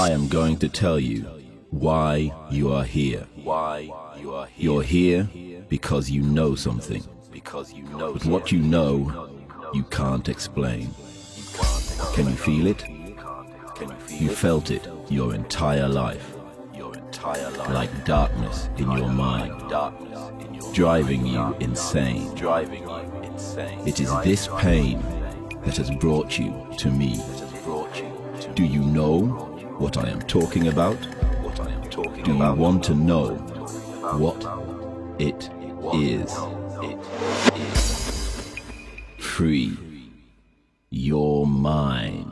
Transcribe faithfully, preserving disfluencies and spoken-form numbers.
I am going to tell you why you are here. Why you are here. You're here because you know something. Because you know. But what you know, you can't explain. Can you feel it? Can you feel You it? felt it your entire life, Your entire life. like darkness in your mind, Like darkness in your driving you insane. driving you insane. It is this pain that has brought you to me. that has brought you to Do you know what I am talking about? what I am talking Do you about. want to know what it is? It is Free your mind.